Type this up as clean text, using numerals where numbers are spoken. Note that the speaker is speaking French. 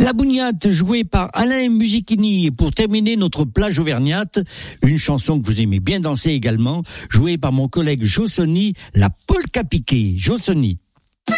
La Bougnate, jouée par Alain Musichini. Et pour terminer notre plage auvergnate, une chanson que vous aimez bien danser également, jouée par mon collègue Jossony, la polka piquée. Jossony.